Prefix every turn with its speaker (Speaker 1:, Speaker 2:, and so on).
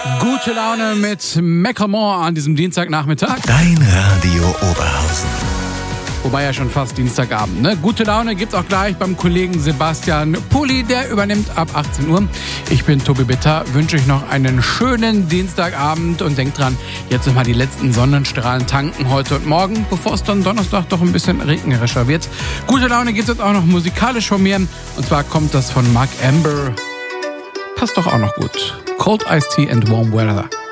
Speaker 1: Gute Laune mit Macklemore an diesem Dienstagnachmittag.
Speaker 2: Dein Radio Oberhausen.
Speaker 1: Wobei ja schon fast Dienstagabend, ne? Gute Laune gibt's auch gleich beim Kollegen Sebastian Pulli, der übernimmt ab 18 Uhr. Ich bin Tobi Bitter, wünsche euch noch einen schönen Dienstagabend und denkt dran, jetzt nochmal die letzten Sonnenstrahlen tanken heute und morgen, bevor es dann Donnerstag doch ein bisschen regnerischer wird. Gute Laune gibt's jetzt auch noch musikalisch von mir, und zwar kommt das von Mark Amber. Passt doch auch noch gut. Cold Iced Tea and Warm Weather.